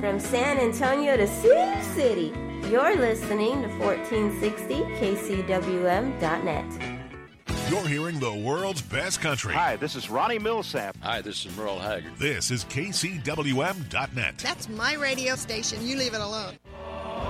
From San Antonio to Sioux City, you're listening to 1460 KCWM.net. You're hearing the world's best country. Hi, this is Ronnie Millsap. Hi, this is Merle Haggard. This is KCWM.net. That's my radio station. You leave it alone.